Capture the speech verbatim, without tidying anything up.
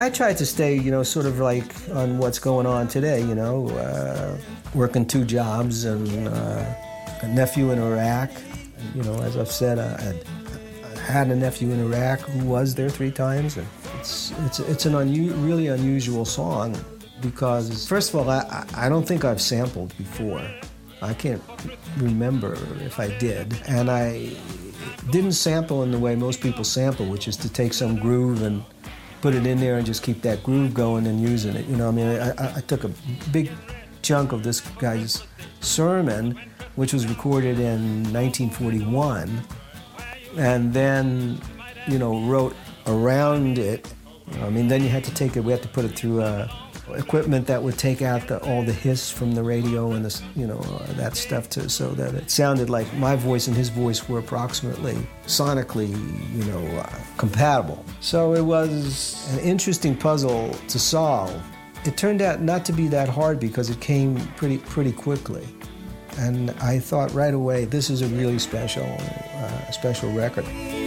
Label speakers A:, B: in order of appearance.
A: I tried to stay, you know, sort of like on what's going on today, you know, uh, working two jobs and uh, a nephew in Iraq. You know, as I've said, I, I had a nephew in Iraq who was there three times. And it's, it's, it's an unu- really unusual song because, first of all, I, I don't think I've sampled before. I can't remember if I did. And I didn't sample in the way most people sample, which is to take some groove and put it in there and just keep that groove going and using it. You know, I mean, I, I took a big chunk of this guy's sermon, which was recorded in nineteen forty-one, and then, you know, wrote around it. You know, I mean, then you had to take it, we had to put it through uh, equipment that would take out the, all the hiss from the radio and this, you know, uh, that stuff to, so that it sounded like my voice and his voice were approximately sonically, you know, uh, compatible. So it was an interesting puzzle to solve. It turned out not to be that hard because it came pretty pretty quickly. And I thought right away, this is a really special, uh, special record.